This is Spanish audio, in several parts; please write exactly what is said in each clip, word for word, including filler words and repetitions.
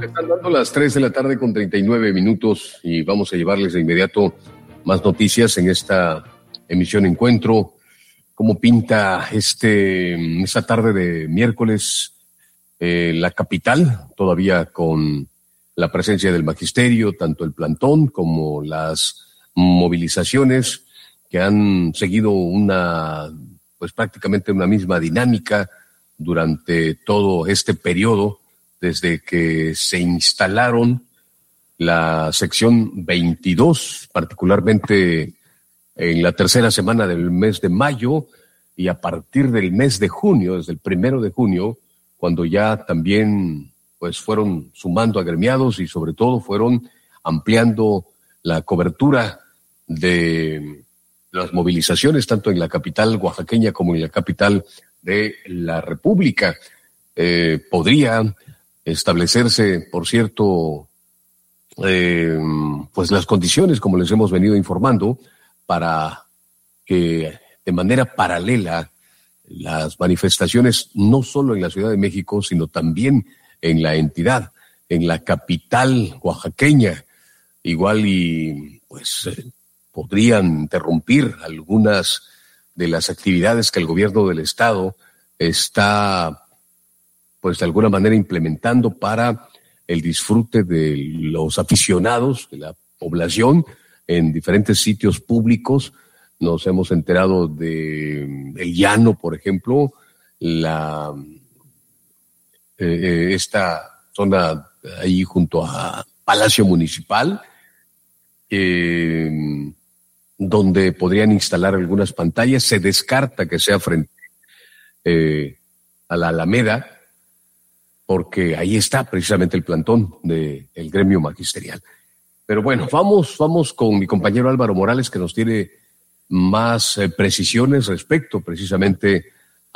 Están dando las tres de la tarde con treinta y nueve minutos y vamos a llevarles de inmediato más noticias en esta emisión Encuentro. ¿Cómo pinta este esta tarde de miércoles eh, la capital? Todavía con la presencia del magisterio, tanto el plantón como las movilizaciones que han seguido una, pues prácticamente una misma dinámica durante todo este periodo, desde que se instalaron la sección veintidós, particularmente en la tercera semana del mes de mayo, y a partir del mes de junio, desde el primero de junio, cuando ya también pues fueron sumando agremiados y sobre todo fueron ampliando la cobertura de las movilizaciones, tanto en la capital oaxaqueña como en la capital de la República. Eh, podría establecerse, por cierto, eh, pues las condiciones, como les hemos venido informando, para que de manera paralela las manifestaciones, no solo en la Ciudad de México, sino también en la entidad, en la capital oaxaqueña, igual y pues eh, podrían interrumpir algunas de las actividades que el gobierno del estado está pues de alguna manera implementando para el disfrute de los aficionados, de la población, en diferentes sitios públicos. Nos hemos enterado de El Llano, por ejemplo, la eh, esta zona ahí junto a Palacio Municipal, eh, donde podrían instalar algunas pantallas. Se descarta que sea frente eh, a la Alameda, porque ahí está precisamente el plantón del gremio magisterial. Pero bueno, vamos, vamos con mi compañero Álvaro Morales, que nos tiene más eh, precisiones respecto precisamente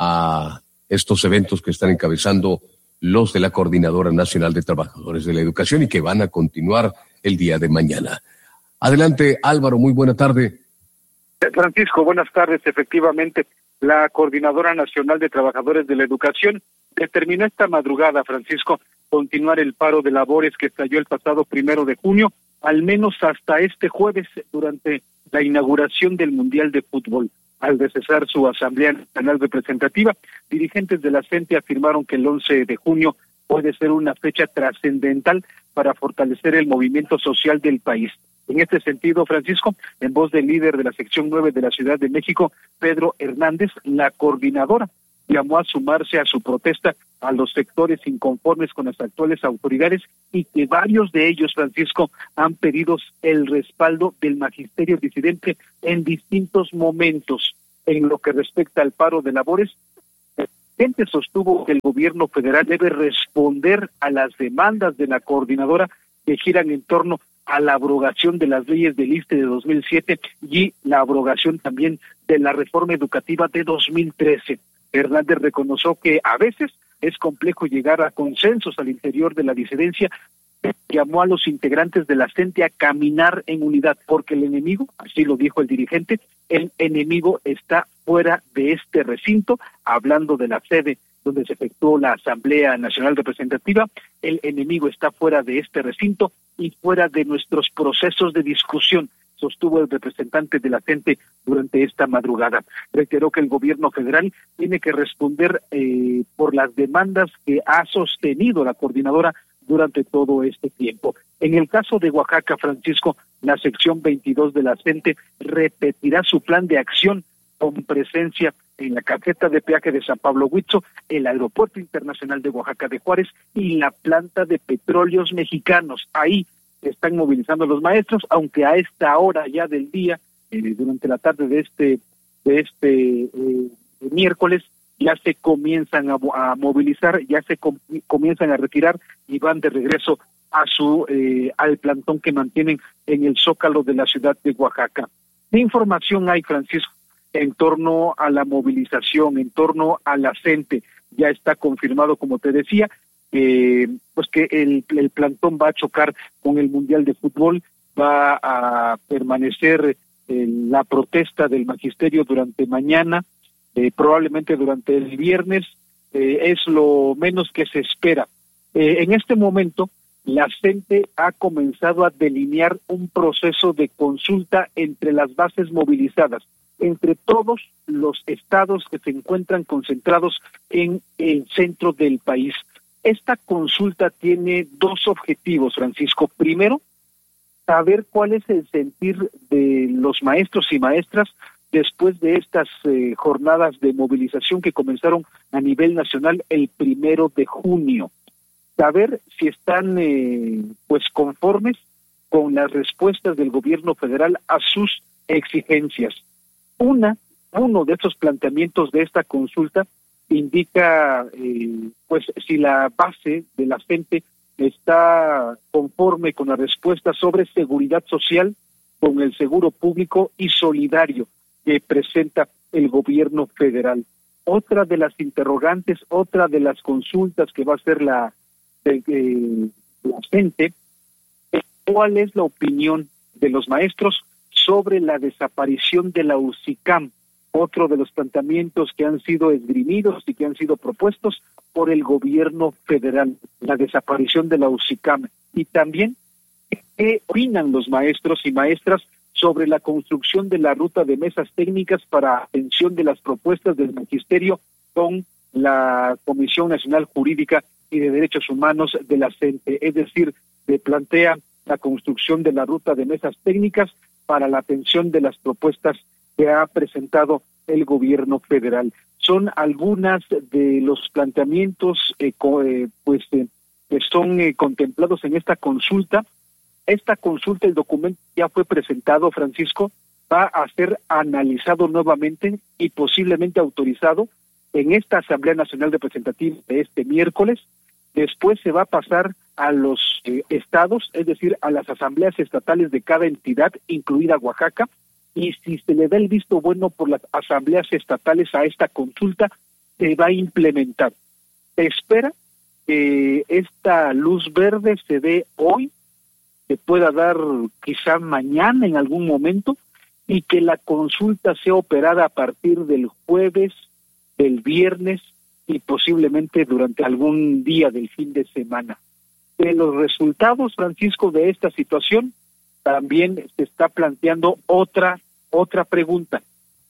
a estos eventos que están encabezando los de la Coordinadora Nacional de Trabajadores de la Educación y que van a continuar el día de mañana. Adelante, Álvaro, muy buena tarde. Francisco, buenas tardes. Efectivamente, la Coordinadora Nacional de Trabajadores de la Educación determinó esta madrugada, Francisco, continuar el paro de labores que estalló el pasado primero de junio, al menos hasta este jueves, durante la inauguración del Mundial de Fútbol. Al recesar su Asamblea Nacional Representativa, dirigentes de la CENTE afirmaron que el once de junio puede ser una fecha trascendental para fortalecer el movimiento social del país. En este sentido, Francisco, en voz del líder de la sección nueve de la Ciudad de México, Pedro Hernández, la coordinadora llamó a sumarse a su protesta a los sectores inconformes con las actuales autoridades y que varios de ellos, Francisco, han pedido el respaldo del magisterio disidente en distintos momentos. En lo que respecta al paro de labores, el presidente sostuvo que el gobierno federal debe responder a las demandas de la coordinadora que giran en torno a la abrogación de las leyes del I S S S T E de dos mil siete y la abrogación también de la reforma educativa de dos mil trece. Hernández reconoció que a veces es complejo llegar a consensos al interior de la disidencia. Llamó a los integrantes de la CENTE a caminar en unidad, porque el enemigo, así lo dijo el dirigente, el enemigo está fuera de este recinto, hablando de la sede donde se efectuó la Asamblea Nacional Representativa. El enemigo está fuera de este recinto y fuera de nuestros procesos de discusión, sostuvo el representante de la CENTE durante esta madrugada. Reiteró que el gobierno federal tiene que responder eh, por las demandas que ha sostenido la coordinadora durante todo este tiempo. En el caso de Oaxaca, Francisco, la sección veintidós de la CENTE repetirá su plan de acción con presencia en la caseta de peaje de San Pablo Huitzo, el Aeropuerto Internacional de Oaxaca de Juárez y la planta de petróleos mexicanos. Ahí están movilizando los maestros, aunque a esta hora ya del día, eh, durante la tarde de este de este eh, miércoles, ya se comienzan a, a movilizar, ya se com, comienzan a retirar y van de regreso a su eh, al plantón que mantienen en el Zócalo de la ciudad de Oaxaca. ¿Qué información hay, Francisco, en torno a la movilización, en torno a la CENTE? Ya está confirmado, como te decía, Eh, pues que el, el plantón va a chocar con el Mundial de Fútbol, va a permanecer eh, la protesta del magisterio durante mañana, eh, probablemente durante el viernes, eh, es lo menos que se espera. Eh, en este momento, la CENTE ha comenzado a delinear un proceso de consulta entre las bases movilizadas, entre todos los estados que se encuentran concentrados en el centro del país. Esta consulta tiene dos objetivos, Francisco. Primero, saber cuál es el sentir de los maestros y maestras después de estas eh, jornadas de movilización que comenzaron a nivel nacional el primero de junio. Saber si están eh, pues conformes con las respuestas del gobierno federal a sus exigencias. Una, uno de estos planteamientos de esta consulta indica eh, pues si la base de la CENTE está conforme con la respuesta sobre seguridad social, con el seguro público y solidario que presenta el gobierno federal. Otra de las interrogantes, otra de las consultas que va a hacer la, de, eh, la CENTE, es cuál es la opinión de los maestros sobre la desaparición de la U C I C A M, otro de los planteamientos que han sido esgrimidos y que han sido propuestos por el gobierno federal, la desaparición de la U C I C A M. Y también, ¿qué opinan los maestros y maestras sobre la construcción de la ruta de mesas técnicas para atención de las propuestas del magisterio con la Comisión Nacional Jurídica y de Derechos Humanos de la CENTE? Es decir, se plantea la construcción de la ruta de mesas técnicas para la atención de las propuestas que ha presentado el gobierno federal. Son algunas de los planteamientos eh, co, eh, pues eh, que son eh, contemplados en esta consulta. Esta consulta, el documento ya fue presentado, Francisco, va a ser analizado nuevamente y posiblemente autorizado en esta Asamblea Nacional Representativa de este miércoles. Después se va a pasar a los eh, estados, es decir, a las asambleas estatales de cada entidad, incluida Oaxaca, y si se le da el visto bueno por las asambleas estatales a esta consulta, se va a implementar. Se espera que esta luz verde se dé hoy, se pueda dar quizá mañana en algún momento, y que la consulta sea operada a partir del jueves, del viernes y posiblemente durante algún día del fin de semana. De los resultados, Francisco, de esta situación, también se está planteando otra, otra pregunta.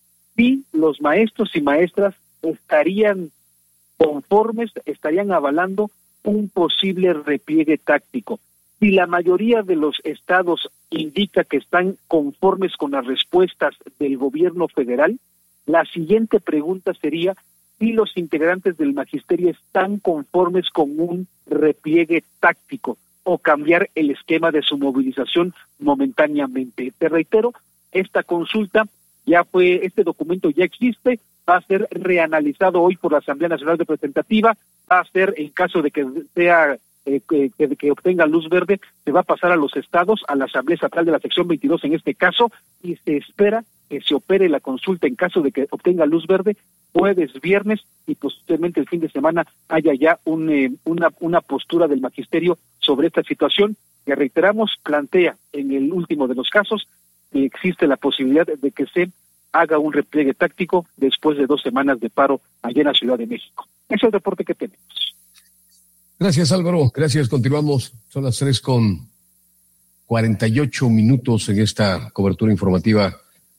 Si los maestros y maestras estarían conformes, estarían avalando un posible repliegue táctico. Si la mayoría de los estados indica que están conformes con las respuestas del gobierno federal, la siguiente pregunta sería si los integrantes del magisterio están conformes con un repliegue táctico o cambiar el esquema de su movilización momentáneamente. Te reitero, esta consulta ya fue, este documento ya existe, va a ser reanalizado hoy por la Asamblea Nacional Representativa, va a ser, en caso de que sea eh, que, que obtenga luz verde, se va a pasar a los estados, a la Asamblea Estatal de la sección veintidós en este caso, y se espera que se opere la consulta en caso de que obtenga luz verde jueves, viernes y posiblemente el fin de semana haya ya un, eh, una, una postura del magisterio sobre esta situación que, reiteramos, plantea en el último de los casos que existe la posibilidad de que se haga un repliegue táctico después de dos semanas de paro allá en la Ciudad de México. Ese es el reporte que tenemos. Gracias, Álvaro. Gracias. Continuamos. Son las tres con cuarenta y ocho minutos en esta cobertura informativa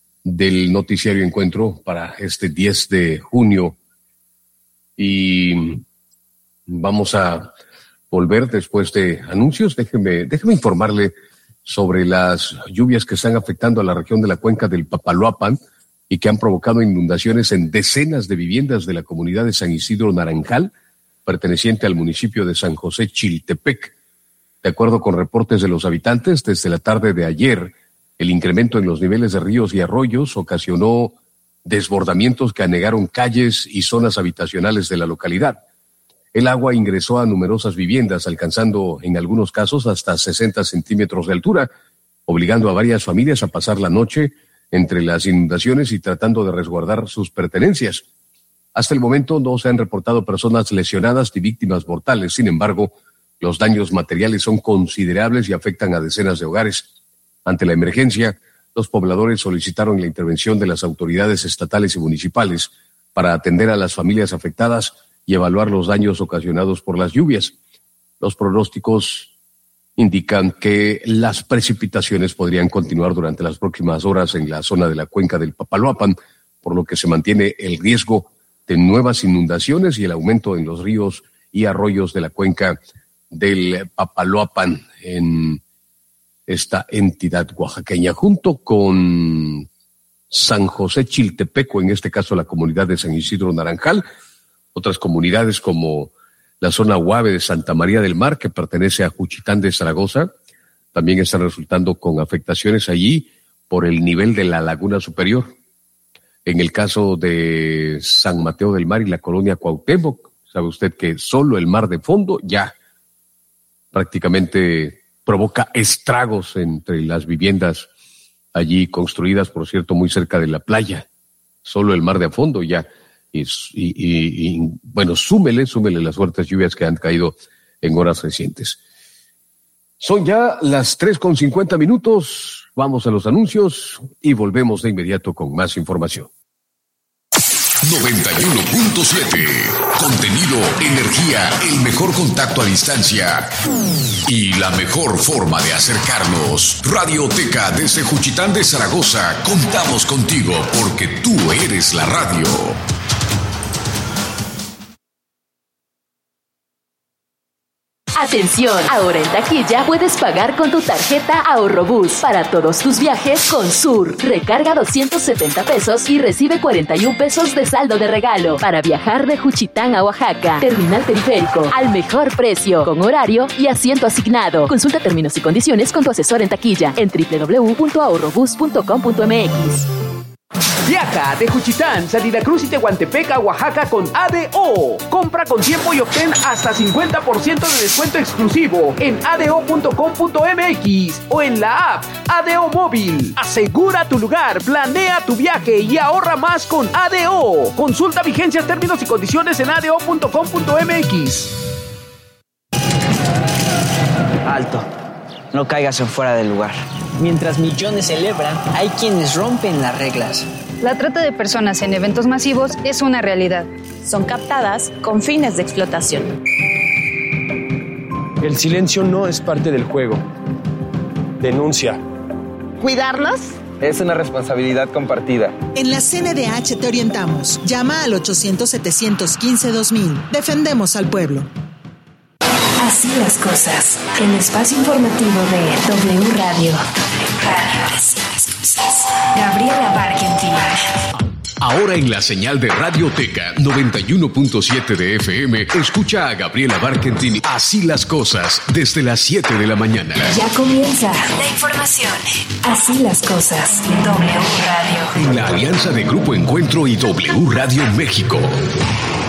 del noticiario Encuentro para este diez de junio. Y vamos a volver después de anuncios. Déjeme, déjeme informarle sobre las lluvias que están afectando a la región de la cuenca del Papaloapan y que han provocado inundaciones en decenas de viviendas de la comunidad de San Isidro Naranjal, perteneciente al municipio de San José Chiltepec. De acuerdo con reportes de los habitantes, desde la tarde de ayer, el incremento en los niveles de ríos y arroyos ocasionó desbordamientos que anegaron calles y zonas habitacionales de la localidad. El agua ingresó a numerosas viviendas, alcanzando en algunos casos hasta sesenta centímetros de altura, obligando a varias familias a pasar la noche entre las inundaciones y tratando de resguardar sus pertenencias. Hasta el momento no se han reportado personas lesionadas ni víctimas mortales. Sin embargo, los daños materiales son considerables y afectan a decenas de hogares. Ante la emergencia, los pobladores solicitaron la intervención de las autoridades estatales y municipales para atender a las familias afectadas y evaluar los daños ocasionados por las lluvias. Los pronósticos indican que las precipitaciones podrían continuar durante las próximas horas en la zona de la cuenca del Papaloapan, por lo que se mantiene el riesgo de nuevas inundaciones y el aumento en los ríos y arroyos de la cuenca del Papaloapan en esta entidad oaxaqueña, junto con San José Chiltepeco, en este caso la comunidad de San Isidro Naranjal, otras comunidades como la zona Guave de Santa María del Mar, que pertenece a Juchitán de Zaragoza, también están resultando con afectaciones allí por el nivel de la laguna superior. En el caso de San Mateo del Mar y la colonia Cuauhtémoc, sabe usted que solo el mar de fondo ya prácticamente provoca estragos entre las viviendas allí construidas, por cierto, muy cerca de la playa. Solo el mar de fondo ya. Y, y, y bueno, súmele, súmele las fuertes lluvias que han caído en horas recientes. Son ya las tres con cincuenta minutos. Vamos a los anuncios y volvemos de inmediato con más información. noventa y uno punto siete. Contenido, energía, el mejor contacto a distancia y la mejor forma de acercarnos. Radioteca desde Juchitán de Zaragoza. Contamos contigo porque tú eres la radio. Atención, ahora en taquilla puedes pagar con tu tarjeta Ahorrobús para todos tus viajes con Sur. Recarga doscientos setenta pesos y recibe cuarenta y un pesos de saldo de regalo para viajar de Juchitán a Oaxaca. Terminal Periférico, al mejor precio, con horario y asiento asignado. Consulta términos y condiciones con tu asesor en taquilla en doble u doble u doble u punto ahorrobús punto com punto m x. Viaja de Juchitán, Salida Cruz y Tehuantepec a Oaxaca con A D O. Compra con tiempo y obtén hasta cincuenta por ciento de descuento exclusivo en a d o punto com punto m x o en la app A D O Móvil. Asegura tu lugar, planea tu viaje y ahorra más con A D O. Consulta vigencias, términos y condiciones en a d o punto com punto m x. Alto. No caigas en fuera del lugar. Mientras millones celebran, hay quienes rompen las reglas. La trata de personas en eventos masivos es una realidad. Son captadas con fines de explotación. El silencio no es parte del juego. Denuncia. ¿Cuidarnos? Es una responsabilidad compartida. En la C N D H te orientamos. Llama al ochocientos, setecientos quince, dos mil. Defendemos al pueblo. Así las cosas. El espacio informativo de W Radio. Radio. Así las cosas. Gabriela Barkentin. Ahora en la señal de Radioteca noventa y uno punto siete de F M, escucha a Gabriela Barkentin Así las cosas desde las siete de la mañana. Ya comienza la información. Así las cosas. W Radio. En la alianza de Grupo Encuentro y W Radio México.